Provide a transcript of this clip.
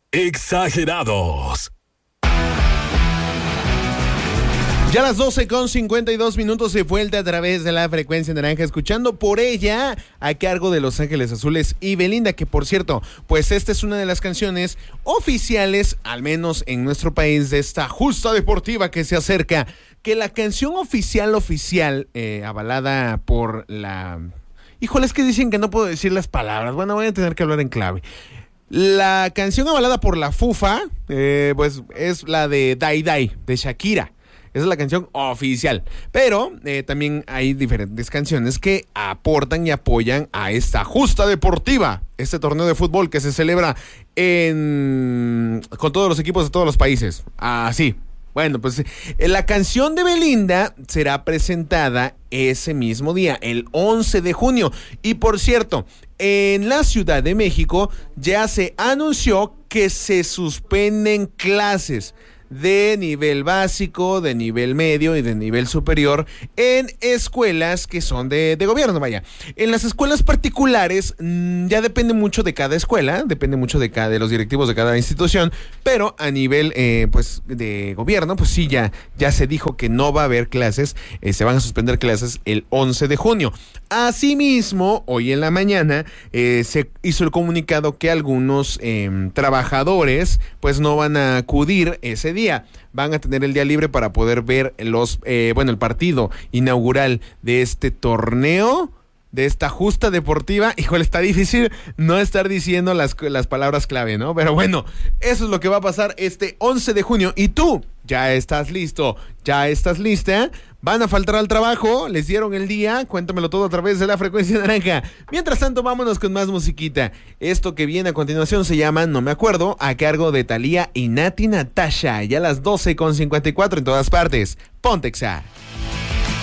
Exagerados. Ya a las 12:52 de vuelta a través de la frecuencia naranja, escuchando Por Ella, a cargo de Los Ángeles Azules y Belinda, que por cierto, pues esta es una de las canciones oficiales, al menos en nuestro país, de esta justa deportiva que se acerca, que la canción oficial, avalada por la... Híjole, es que dicen que no puedo decir las palabras, bueno, voy a tener que hablar en clave. La canción avalada por la FUFA, pues es la de Dai Dai, de Shakira. Esa es la canción oficial. Pero también hay diferentes canciones que aportan y apoyan a esta justa deportiva, este torneo de fútbol que se celebra con todos los equipos de todos los países. Así. Bueno, pues la canción de Belinda será presentada ese mismo día, el 11 de junio. Y por cierto, en la Ciudad de México ya se anunció que se suspenden clases de nivel básico, de nivel medio y de nivel superior en escuelas que son de gobierno, vaya. En las escuelas particulares ya depende mucho de cada escuela, depende mucho de los directivos de cada institución, pero a nivel pues de gobierno, pues sí, ya se dijo que no va a haber clases, se van a suspender clases el 11 de junio. Asimismo, hoy en la mañana se hizo el comunicado que algunos trabajadores pues no van a acudir ese día. Van a tener el día libre para poder ver el partido inaugural de este torneo, de esta justa deportiva. Híjole, está difícil no estar diciendo las palabras clave, ¿no? Pero bueno, eso es lo que va a pasar este 11 de junio. ¿Y tú? ¿Ya estás listo? ¿Ya estás lista? ¿Van a faltar al trabajo? ¿Les dieron el día? Cuéntamelo todo a través de la frecuencia naranja. Mientras tanto, vámonos con más musiquita. Esto que viene a continuación se llama No Me Acuerdo, a cargo de Thalía y Nati Natasha. Ya a las 12:54 en todas partes. Ponte Exa.